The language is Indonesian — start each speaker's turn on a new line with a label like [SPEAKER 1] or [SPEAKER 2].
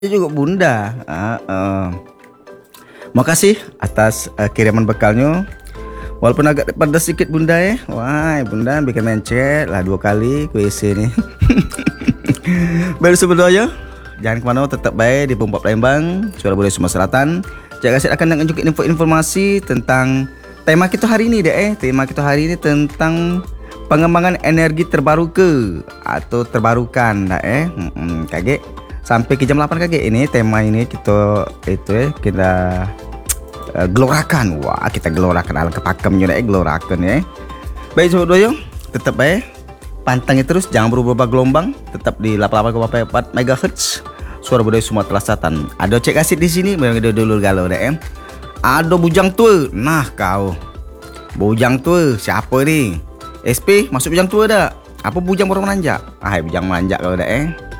[SPEAKER 1] juga bunda. Makasih atas kiriman bekalnya. Walaupun agak pedas sedikit bunda ya. Wah bunda bikin mencet lah 2 kali WC nih. Baik sebelumnya jangan kemana, tetap baik di Pemkot Palembang, Suara Budaya Sumatera Selatan. Jaga Kasih akan menunjukkan informasi tentang tema kita hari ini deh. Tema kita hari ini tentang pengembangan energi terbarukan atau terbarukan dah kaget sampai ke jam 8 kaget ini tema ini kita kita gelorakan. Wah kita gelorakan alam kepakemnya deh, gelorakan ya. Baik sobat doyong, tetap baik pantangin terus, jangan berubah gelombang, tetap di 88,4 MHz Suara Budaya Sumatera Selatan. Ada Cek Kasih di sini, memang dulu galau deh. Ada bujang tua. Nah kau bujang tua siapa nih? SP masuk bujang tua dah. Apa bujang orang menanjak? Bujang menanjak kau dah